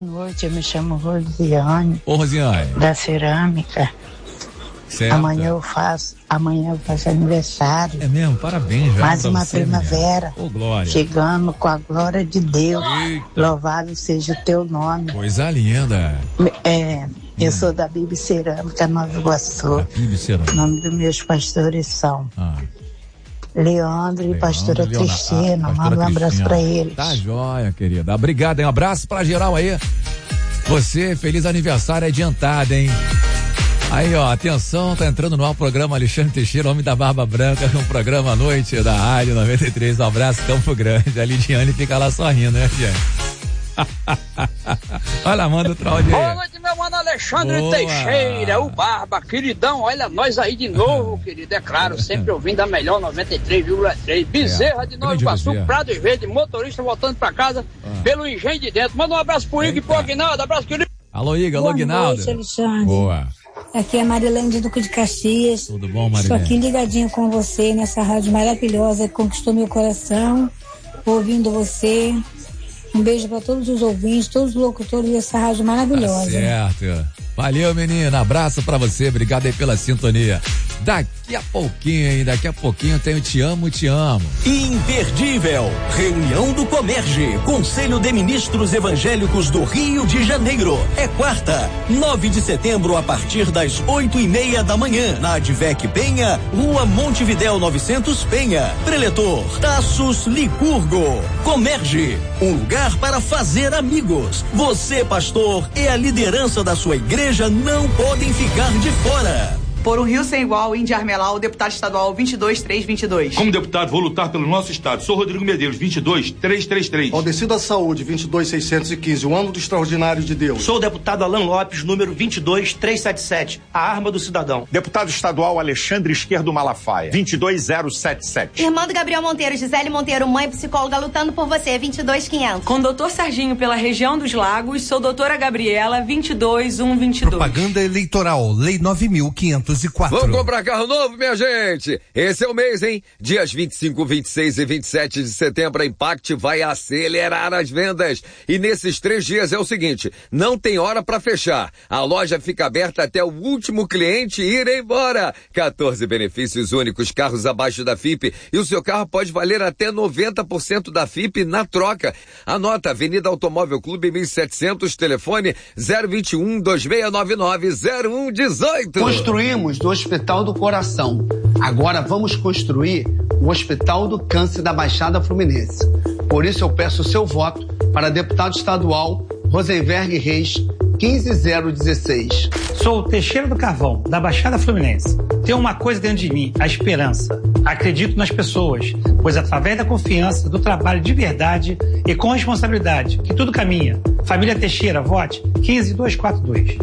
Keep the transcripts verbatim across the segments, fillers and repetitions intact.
Boa noite, eu me chamo Rosiane. Ô, Rosiane. Da cerâmica. Certo. Amanhã eu faço, amanhã eu faço aniversário. É mesmo? Parabéns, já. Mais uma você, primavera. Ô, glória. Chegando com a glória de Deus. Eita. Louvado seja o teu nome. Coisa linda. É, eu hum. sou da Bibi Cerâmica, Nova Iguaçu. Bibi Cerâmica. O nome dos meus pastores são ah. Leandro, Leandro e pastora Leonardo. Cristina. Ah, Manda um abraço pra eles. Tá joia, querida. Obrigado, hein? Um abraço pra geral aí. Você, feliz aniversário adiantado, hein? Aí, ó, atenção, tá entrando no ar o programa Alexandre Teixeira, Homem da Barba Branca, um programa à noite da Rádio noventa e três, um abraço, Campo Grande. A Lidiane fica lá sorrindo, né, Lidiane? Olha, manda outro áudio aí. Boa noite, meu mano Alexandre Boa. Teixeira, o Barba, queridão, olha nós aí de novo, querido, é claro, sempre ouvindo a melhor noventa e três vírgula três, Bezerra é, de Nova Iguaçu, Prado Verde, motorista voltando pra casa ah. pelo engenho de dentro. Manda um abraço pro Igor e pro Aguinaldo, abraço, querido. Alô, Igor, alô, Aguinaldo. Boa noite, Alexandre. Boa. Aqui é a Marilene de Duque de Caxias. Tudo bom, Marilene? Estou aqui ligadinho com você nessa rádio maravilhosa que conquistou meu coração, ouvindo você. Um beijo para todos os ouvintes, todos os locutores dessa rádio maravilhosa. Tá certo. Valeu, menina. Abraço pra você. Obrigado aí pela sintonia. Daqui a pouquinho, hein? Daqui a pouquinho tem o Te Amo, Te Amo. Imperdível. Reunião do Comerge. Conselho de Ministros Evangélicos do Rio de Janeiro. É quarta, nove de setembro, a partir das oito e meia da manhã. Na Advec Penha, Rua Montevidéu novecentos Penha. Preletor Taços Licurgo. Comerge. Um lugar para fazer amigos. Você, pastor, e a liderança da sua igreja não podem ficar de fora. Por um Rio sem igual, Índia Armelau, deputado estadual vinte e dois três vinte e dois. Como deputado, vou lutar pelo nosso estado. Sou Rodrigo Medeiros, vinte e dois três três três. Aldeci da Saúde, vinte e dois seiscentos e quinze, o ano do extraordinário de Deus. Sou o deputado Alan Lopes, número vinte e dois trezentos e setenta e sete, a arma do cidadão. Deputado estadual Alexandre Esquerdo Malafaia, vinte e dois zero sete sete. Irmã do Gabriel Monteiro, Gisele Monteiro, mãe psicóloga, lutando por você, vinte e dois quinhentos. Com o doutor Serginho pela região dos Lagos, sou doutora Gabriela, vinte e dois cento e vinte e dois. Propaganda eleitoral, lei nove mil quinhentos e quatro. Pra carro novo, minha gente. Esse é o mês, hein? Dias vinte e cinco, vinte e seis e vinte e sete de setembro, a Impact vai acelerar as vendas. E nesses três dias é o seguinte, não tem hora pra fechar. A loja fica aberta até o último cliente ir embora. quatorze benefícios únicos, carros abaixo da F I P. E o seu carro pode valer até noventa por cento da F I P na troca. Anota, Avenida Automóvel Clube mil e setecentos, telefone zero vinte e um, dois seis nove nove, zero um um oito. Construímos do Hospital do Coração. Agora vamos construir o Hospital do Câncer da Baixada Fluminense. Por isso eu peço o seu voto para deputado estadual Rosenberg Reis, quinze zero dezesseis. Sou o Teixeira do Carvão, da Baixada Fluminense. Tenho uma coisa dentro de mim, a esperança. Acredito nas pessoas, pois através da confiança, do trabalho de verdade e com responsabilidade, que tudo caminha. Família Teixeira, vote quinze dois quatro dois.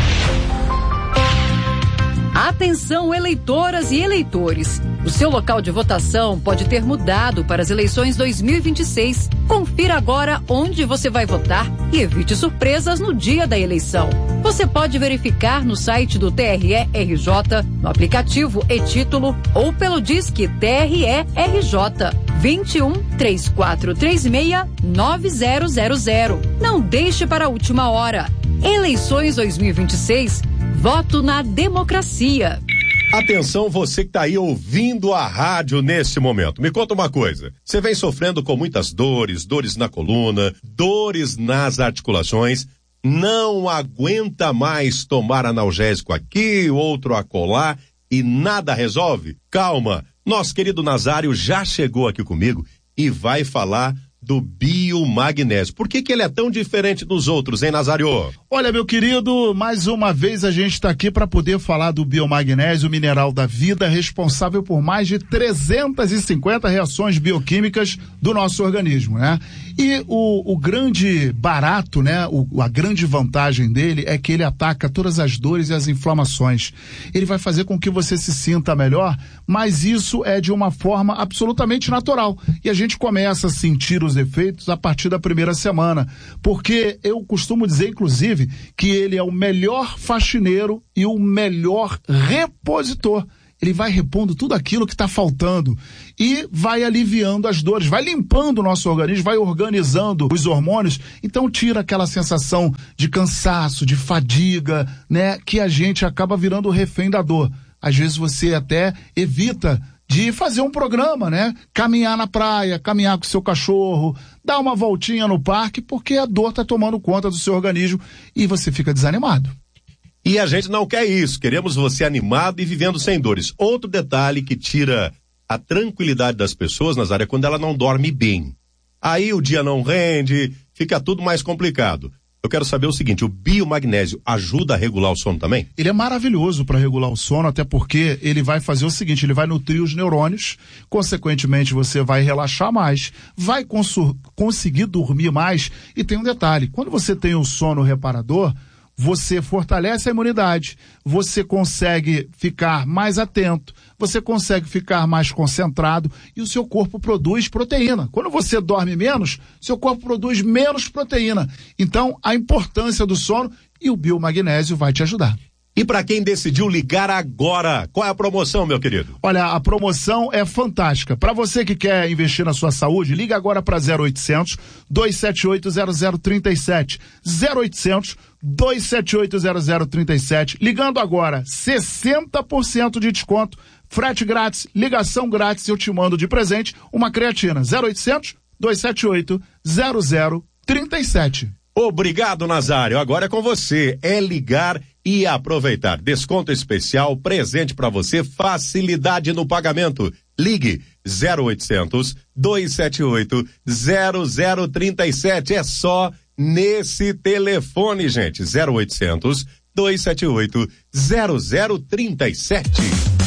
Atenção, eleitoras e eleitores. O seu local de votação pode ter mudado para as eleições dois mil e vinte e seis. Confira agora onde você vai votar e evite surpresas no dia da eleição. Você pode verificar no site do T R E R J, no aplicativo e-Título ou pelo Disque T R E R J vinte e um, três quatro três seis, nove zero zero zero. Não deixe para a última hora. Eleições dois mil e vinte e seis. Voto na democracia. Atenção, você que está aí ouvindo a rádio nesse momento. Me conta uma coisa. Você vem sofrendo com muitas dores, dores na coluna, dores nas articulações. Não aguenta mais tomar analgésico aqui, outro acolá e nada resolve? Calma, nosso querido Nazário já chegou aqui comigo e vai falar do biomagnésio. Por que que ele é tão diferente dos outros, hein, Nazário? Olha, meu querido, mais uma vez a gente está aqui para poder falar do biomagnésio, o mineral da vida, responsável por mais de trezentas e cinquenta reações bioquímicas do nosso organismo, né? E o, o grande barato, né? O, a grande vantagem dele é que ele ataca todas as dores e as inflamações. Ele vai fazer com que você se sinta melhor, mas isso é de uma forma absolutamente natural. E a gente começa a sentir os efeitos a partir da primeira semana, porque eu costumo dizer, inclusive, que ele é o melhor faxineiro e o melhor repositor. ele vai repondo tudo aquilo que está faltando e vai aliviando as dores, vai limpando o nosso organismo, vai organizando os hormônios, então tira aquela sensação de cansaço, de fadiga, né, que a gente acaba virando refém da dor. Às vezes você até evita de fazer um programa, né? Caminhar na praia, caminhar com o seu cachorro, dar uma voltinha no parque, porque a dor está tomando conta do seu organismo e você fica desanimado. E a gente não quer isso, queremos você animado e vivendo sem dores. Outro detalhe que tira a tranquilidade das pessoas, Nazário, é quando ela não dorme bem. Aí o dia não rende, fica tudo mais complicado. Eu quero saber o seguinte, o biomagnésio ajuda a regular o sono também? Ele é maravilhoso para regular o sono, até porque ele vai fazer o seguinte, ele vai nutrir os neurônios, consequentemente você vai relaxar mais, vai conseguir dormir mais, e tem um detalhe, quando você tem o sono reparador, você fortalece a imunidade, você consegue ficar mais atento, você consegue ficar mais concentrado e o seu corpo produz proteína. Quando você dorme menos, seu corpo produz menos proteína. Então, a importância do sono e o biomagnésio vai te ajudar. E para quem decidiu ligar agora, qual é a promoção, meu querido? Olha, a promoção é fantástica. Para você que quer investir na sua saúde, liga agora para zero oitocentos, dois sete oito, zero zero três sete. zero oitocentos, dois sete oito, zero zero três sete. Ligando agora, sessenta por cento de desconto, frete grátis, ligação grátis, eu te mando de presente uma creatina. zero oitocentos, dois sete oito, zero zero três sete. Obrigado, Nazário. Agora é com você. É ligar e aproveitar. Desconto especial, presente para você, facilidade no pagamento. Ligue zero oitocentos, dois sete oito, zero zero três sete. É só nesse telefone, gente. zero oitocentos, dois sete oito, zero zero três sete.